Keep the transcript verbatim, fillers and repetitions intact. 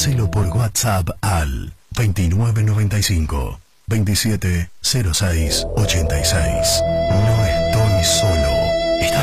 Hacelo por WhatsApp al veintinueve noventa y cinco veintisiete cero seis ochenta y seis.